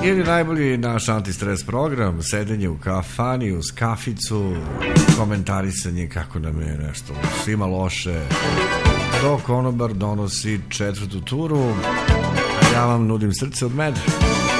Ili najbolji naš antistres program, sedenje u kafani uz kaficu, komentarisanje kako nam je nešto svima loše, dok konobar donosi četvrtu turu, a ja vam nudim srce od meda.